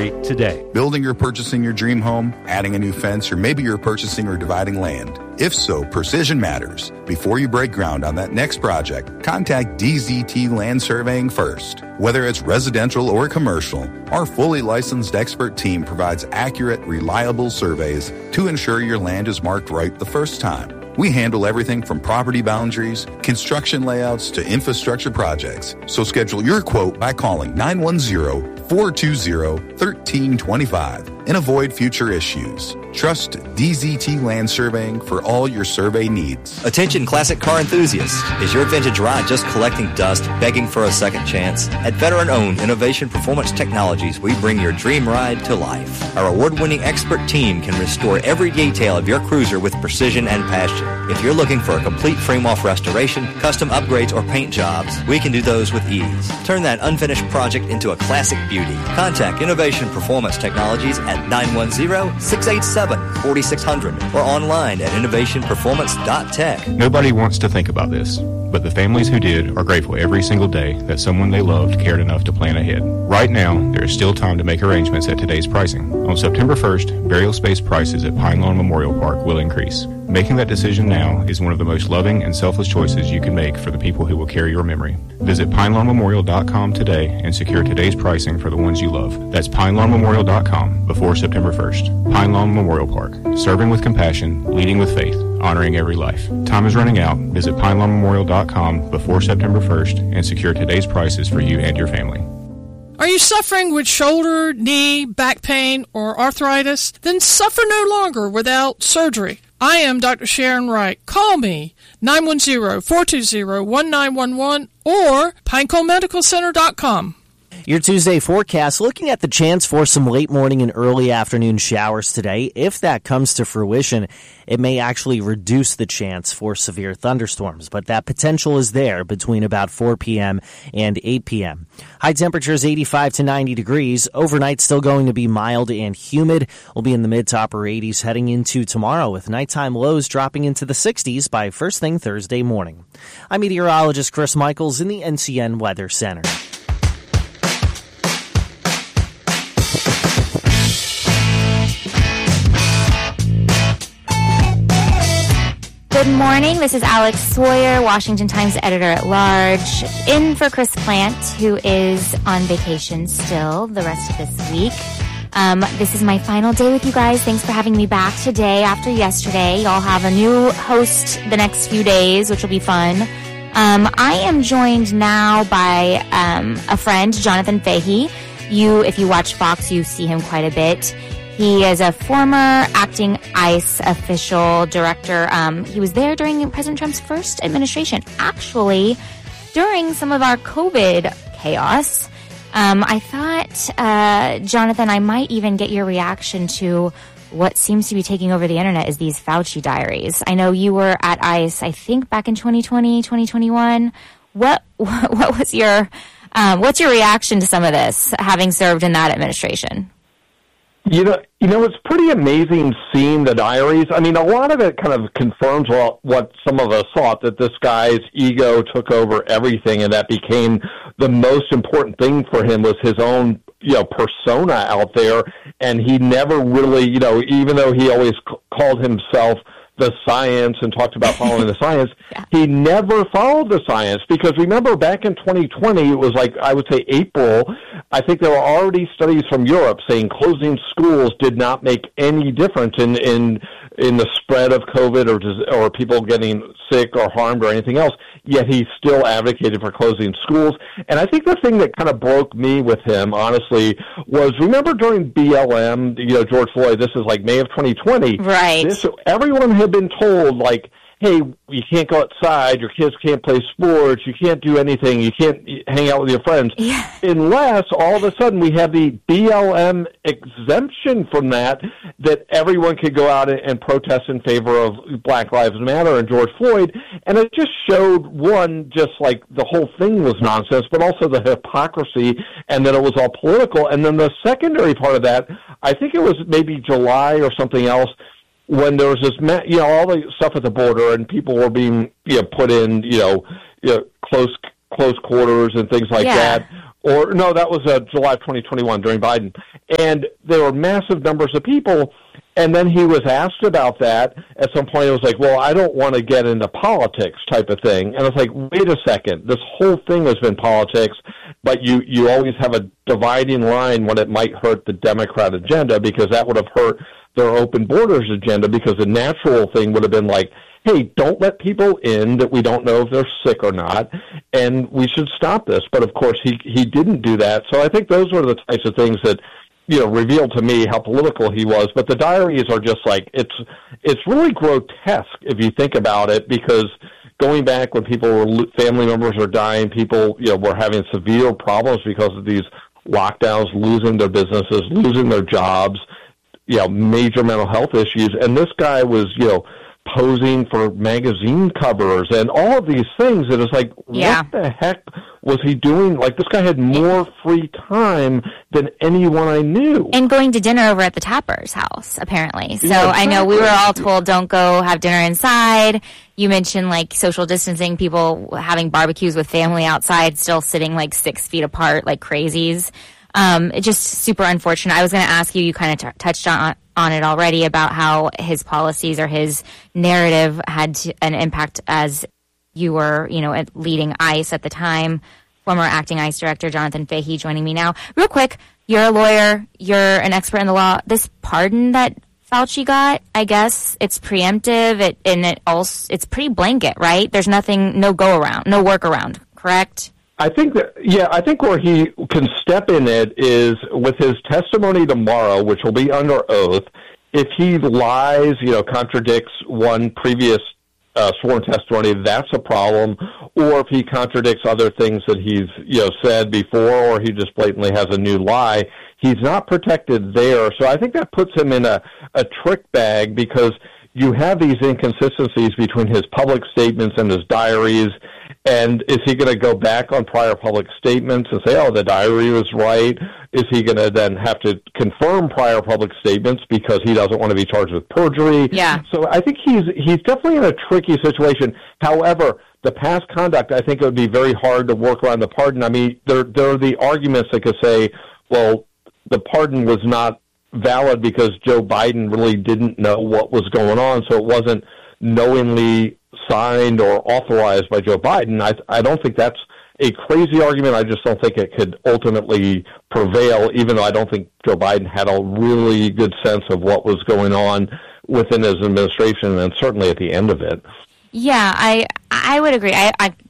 rate today. Building or purchasing your dream home, adding a new fence, or maybe you're purchasing or dividing land. If so, precision matters. Before you break ground on that next project, contact DZT Land Surveying first. Whether it's residential or commercial, our fully licensed expert team provides accurate, reliable surveys to ensure your land is marked right the first time. We handle everything from property boundaries, construction layouts, to infrastructure projects. So schedule your quote by calling 910-420-1325 and avoid future issues. Trust DZT Land Surveying for all your survey needs. Attention classic car enthusiasts. Is your vintage ride just collecting dust, begging for a second chance? At veteran-owned Innovation Performance Technologies, we bring your dream ride to life. Our award-winning expert team can restore every detail of your cruiser with precision and passion. If you're looking for a complete frame-off restoration, custom upgrades, or paint jobs, we can do those with ease. Turn that unfinished project into a classic beauty. Contact Innovation Performance Technologies at 910-687-4600 or online at innovationperformance.tech. Nobody wants to think about this, but the families who did are grateful every single day that someone they loved cared enough to plan ahead. Right now, there is still time to make arrangements at today's pricing. On September 1st, burial space prices at Pine Lawn Memorial Park will increase. Making that decision now is one of the most loving and selfless choices you can make for the people who will carry your memory. Visit PinelawnMemorial.com today and secure today's pricing for the ones you love. That's PinelawnMemorial.com before September 1st. Pine Lawn Memorial Park. Serving with compassion, leading with faith, honoring every life. Time is running out. Visit PinelawnMemorial.com before September 1st and secure today's prices for you and your family. Are you suffering with shoulder, knee, back pain, or arthritis? Then suffer no longer without surgery. I am Dr. Sharon Wright. Call me, 910-420-1911 or PineconeMedicalCenter.com. Your Tuesday forecast, looking at the chance for some late morning and early afternoon showers today. If that comes to fruition, it may actually reduce the chance for severe thunderstorms, but that potential is there between about 4 p.m. and 8 p.m. High temperatures 85 to 90 degrees. Overnight still going to be mild and humid. We'll be in the mid to upper 80s heading into tomorrow with nighttime lows dropping into the 60s by first thing Thursday morning. I'm meteorologist Chris Michaels in the NCN Weather Center. Good morning. This is Alex Sawyer, Washington Times editor-at-large, in for Chris Plant, who is on vacation still the rest of this week. This is my final day with you guys. Thanks for having me back today after yesterday. Y'all have a new host the next few days, which will be fun. I am joined now by a friend, Jonathan Fahey. If you watch Fox, you see him quite a bit. He is a former acting ICE official director. He was there during President Trump's first administration, actually, during some of our COVID chaos. I thought, Jonathan, I might even get your reaction to what seems to be taking over the internet is these Fauci diaries. I know you were at ICE, I think, back in 2020, 2021. What was what's your reaction to some of this, having served in that administration? You know, it's pretty amazing seeing the diaries. I mean, a lot of it kind of confirms what some of us thought, that this guy's ego took over everything, and that became the most important thing for him was his own, persona out there. And he never really, even though he always called himself the science and talked about following the science, he never followed the science. Because remember, back in 2020, it was like, I would say April, I think there were already studies from Europe saying closing schools did not make any difference in the spread of COVID or people getting sick or harmed or anything else, yet he still advocated for closing schools. And I think the thing that kind of broke me with him, honestly, was, remember during BLM, George Floyd, this is like May of 2020. Right. Everyone had been told, like, hey, you can't go outside, your kids can't play sports, you can't do anything, you can't hang out with your friends, unless all of a sudden we have the BLM exemption from that everyone could go out and protest in favor of Black Lives Matter and George Floyd. And it just showed, one, just like the whole thing was nonsense, but also the hypocrisy and that it was all political. And then the secondary part of that, I think it was maybe July or something else, when there was this, all the stuff at the border and people were being, put in, close quarters and things like that, or no, that was July of 2021 during Biden. And there were massive numbers of people. And then he was asked about that. At some point, it was like, well, I don't want to get into politics type of thing. And it's like, wait a second, this whole thing has been politics, but you always have a dividing line when it might hurt the Democrat agenda, because that would have hurt their open borders agenda, because the natural thing would have been like, hey, don't let people in that we don't know if they're sick or not, and we should stop this. But, of course, he didn't do that. So I think those were the types of things that, revealed to me how political he was. But the diaries are just like, it's really grotesque if you think about it, because going back when family members are dying, people, were having severe problems because of these lockdowns, losing their businesses, losing their jobs, major mental health issues. And this guy was, posing for magazine covers and all of these things. It is like, What the heck was he doing? Like, this guy had more free time than anyone I knew. And going to dinner over at the Tapper's house, apparently. So yeah, exactly. I know we were all told, don't go have dinner inside. You mentioned, like, social distancing, people having barbecues with family outside, still sitting, like, 6 feet apart like crazies. It's just super unfortunate. I was going to ask you, you kind of touched on it already, about how his policies or his narrative had an impact as you were, leading ICE at the time. Former acting ICE director Jonathan Fahey joining me now. Real quick, you're a lawyer, you're an expert in the law. This pardon that Fauci got, I guess it's preemptive, it's pretty blanket, right? There's no workaround, correct? I think where he can step in it is with his testimony tomorrow, which will be under oath. If he lies, contradicts one previous sworn testimony, that's a problem. Or if he contradicts other things that he's, said before, or he just blatantly has a new lie, he's not protected there. So I think that puts him in a trick bag, because you have these inconsistencies between his public statements and his diaries. And is he going to go back on prior public statements and say, oh, the diary was right? Is he going to then have to confirm prior public statements because he doesn't want to be charged with perjury? Yeah. So I think he's definitely in a tricky situation. However, the past conduct, I think it would be very hard to work around the pardon. I mean, there are the arguments that could say, well, the pardon was not valid because Joe Biden really didn't know what was going on, so it wasn't knowingly signed or authorized by Joe Biden. I don't think that's a crazy argument. I just don't think it could ultimately prevail, even though I don't think Joe Biden had a really good sense of what was going on within his administration, and certainly at the end of it. Yeah, I would agree.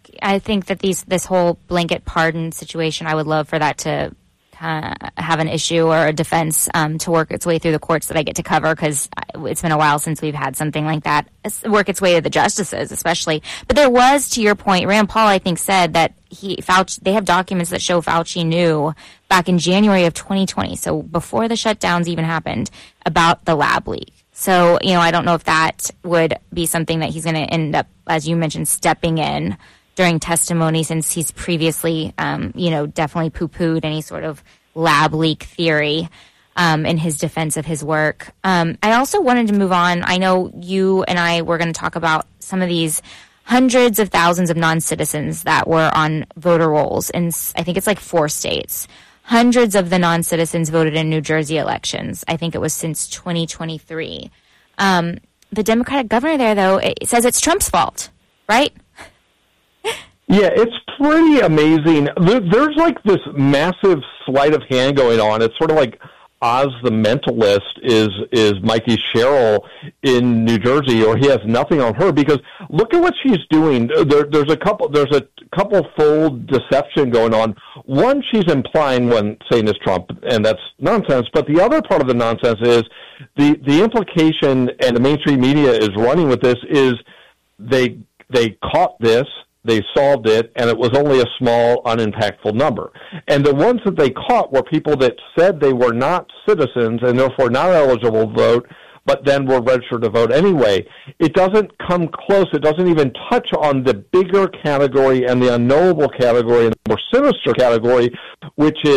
I think that this whole blanket pardon situation, I would love for that to have an issue or a defense to work its way through the courts that I get to cover, because it's been a while since we've had something like that work its way to the justices, especially. But there was, to your point, Rand Paul, I think, said that they have documents that show Fauci knew back in January of 2020, so before the shutdowns even happened, about the lab leak. So, I don't know if that would be something that he's going to end up, as you mentioned, stepping in during testimony, since he's previously, definitely poo-pooed any sort of lab leak theory in his defense of his work. I also wanted to move on. I know you and I were going to talk about some of these hundreds of thousands of non-citizens that were on voter rolls in, I think it's like 4 states. Hundreds of the non-citizens voted in New Jersey elections. I think it was since 2023. The Democratic governor there, though, it says it's Trump's fault, right? Yeah, it's pretty amazing. There's like this massive sleight of hand going on. It's sort of like Oz the Mentalist is Mikey Sherrill in New Jersey, or he has nothing on her, because look at what she's doing. There's a couple fold deception going on. One, she's implying when saying it's Trump, and that's nonsense. But the other part of the nonsense is the implication, and the mainstream media is running with this, is they caught this. They solved it, and it was only a small, unimpactful number. And the ones that they caught were people that said they were not citizens and therefore not eligible to vote, but then were registered to vote anyway. It doesn't come close. It doesn't even touch on the bigger category and the unknowable category and the more sinister category, which is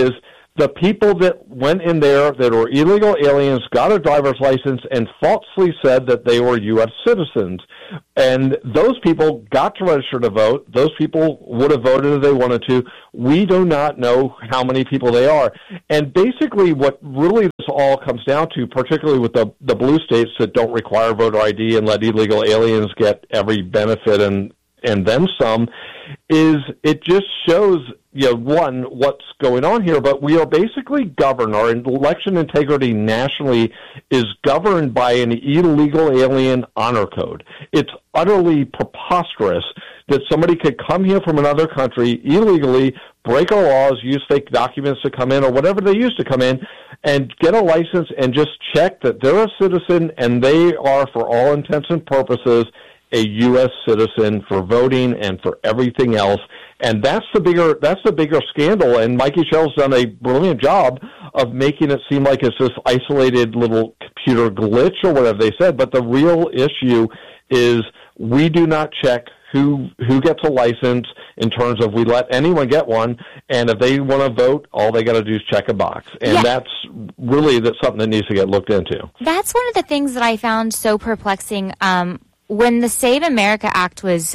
the people that went in there that were illegal aliens, got a driver's license, and falsely said that they were U.S. citizens. And those people got to register to vote. Those people would have voted if they wanted to. We do not know how many people they are. And basically what really this all comes down to, particularly with the blue states that don't require voter ID and let illegal aliens get every benefit and then some, is it just shows, one, what's going on here, but we are basically governed, our election integrity nationally is governed by an illegal alien honor code. It's utterly preposterous that somebody could come here from another country illegally, break our laws, use fake documents to come in or whatever they use to come in, and get a license and just check that they're a citizen and they are, for all intents and purposes, a U.S. citizen for voting and for everything else. And that's the bigger scandal. And Mikey Shell's done a brilliant job of making it seem like it's this isolated little computer glitch or whatever they said. But the real issue is we do not check who gets a license in terms of we let anyone get one. And if they want to vote, all they got to do is check a box. And that's really something that needs to get looked into. That's one of the things that I found so perplexing. When the Save America Act was,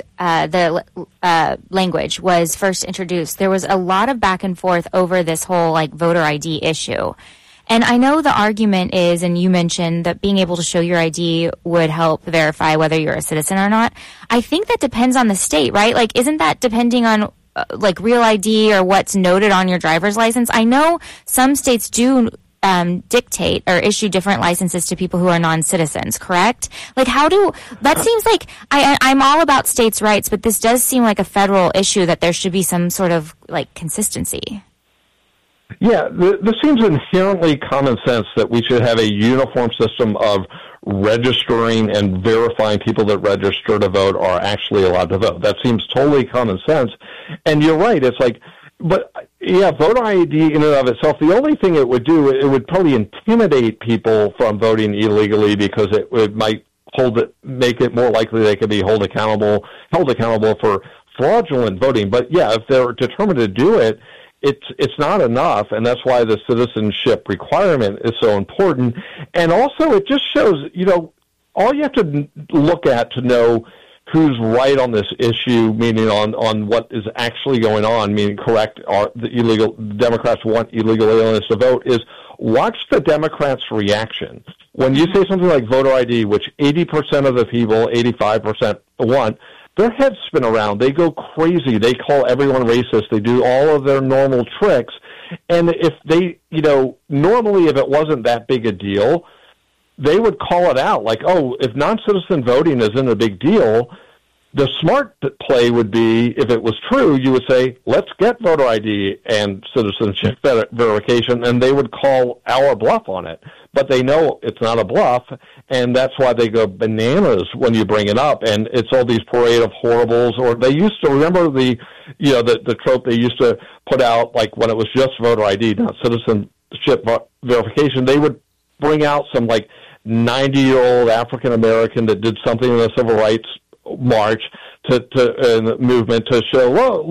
language was first introduced, there was a lot of back and forth over this whole, voter ID issue. And I know the argument is, and you mentioned that being able to show your ID would help verify whether you're a citizen or not. I think that depends on the state, right? Isn't that depending on, real ID or what's noted on your driver's license? I know some states do dictate or issue different licenses to people who are non-citizens, correct? That seems like, I'm all about states' rights, but this does seem like a federal issue that there should be some sort of, consistency. Yeah, this seems inherently common sense that we should have a uniform system of registering and verifying people that register to vote are actually allowed to vote. That seems totally common sense. And you're right, it's but yeah, voter ID in and of itself, the only thing it would do, it would probably intimidate people from voting illegally because it might make it more likely they could be held accountable for fraudulent voting. But yeah, if they're determined to do it, it's not enough, and that's why the citizenship requirement is so important. And also, it just shows, all you have to look at to know who's right on this issue, meaning on what is actually going on, meaning correct, the Democrats want illegal aliens to vote, is watch the Democrats' reaction. When you say something like voter ID, which 80% of the people, 85% want, their heads spin around. They go crazy. They call everyone racist. They do all of their normal tricks. And if they, normally if it wasn't that big a deal, they would call it out if non-citizen voting isn't a big deal, the smart play would be, if it was true, you would say, let's get voter ID and citizenship verification, and they would call our bluff on it. But they know it's not a bluff, and that's why they go bananas when you bring it up, and it's all these parade of horribles. Or they used to, remember the trope they used to put out, when it was just voter ID, not citizenship verification, they would bring out some 90-year-old African American that did something in the civil rights march to movement to show,